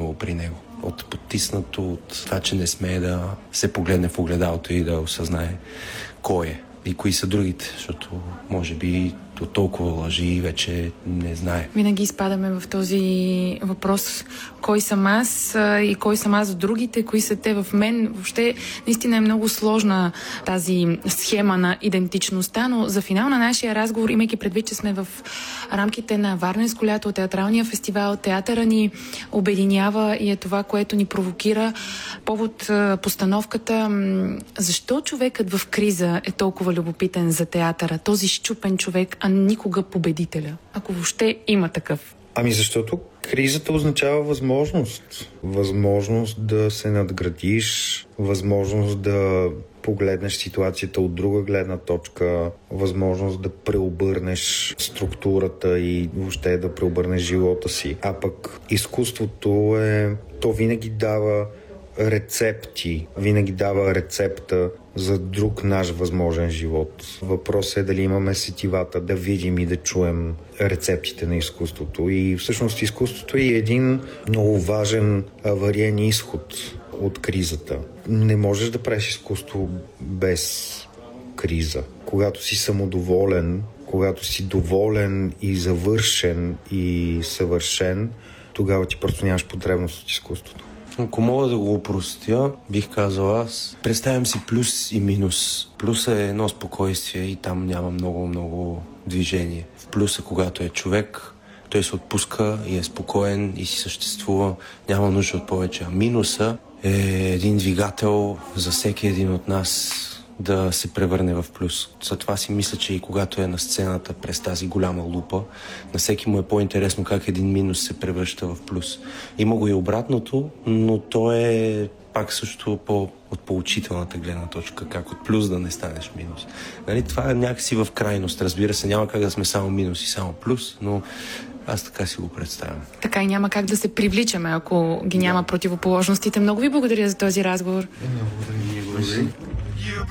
тръгнало при него. От потиснато, от това, че не смее да се погледне в огледалото и да осъзнае кой е и кои са другите, защото може би от толкова лъжи вече не знае. Винаги изпадаме в този въпрос: кой съм аз и кой съм аз в другите, кои са те в мен. Въобще наистина е много сложна тази схема на идентичността, но за финал на нашия разговор, имайки предвид, че сме в рамките на Варненско лято, театралния фестивал, театъра ни обединява и е това, което ни провокира повод постановката. Защо човекът в криза е толкова любопитен за театъра? Този щупен човек, а никога победителя, ако въобще има такъв. Защото кризата означава възможност. Възможност да се надградиш, възможност да погледнеш ситуацията от друга гледна точка, възможност да преобърнеш структурата и въобще да преобърнеш живота си. А пък изкуството то винаги дава рецепти, винаги дава рецепта за друг наш възможен живот. Въпросът е дали имаме сетивата да видим и да чуем рецептите на изкуството. И всъщност изкуството е един много важен авариен изход от кризата. Не можеш да правиш изкуство без криза. Когато си самодоволен, когато си доволен и завършен и съвършен, тогава ти просто нямаш потребност от изкуството. Ако мога да го опростя, бих казал аз, представям си плюс и минус. Плюс е едно спокойствие и там няма много движение. В плюс е когато е човек, той се отпуска и е спокоен и си съществува, няма нужда от повече. А минуса е един двигател за всеки един от нас да се превърне в плюс. Затова си мисля, че и когато е на сцената през тази голяма лупа, на всеки му е по-интересно как един минус се превръща в плюс. Има го и обратното, но то е пак също от поучителната гледна точка, как от плюс да не станеш минус. Нали, това е някакси в крайност. Разбира се, няма как да сме само минус и само плюс, но аз така си го представям. Така и няма как да се привличаме, ако ги няма противоположностите. Много ви благодаря за този разговор. Благодаря.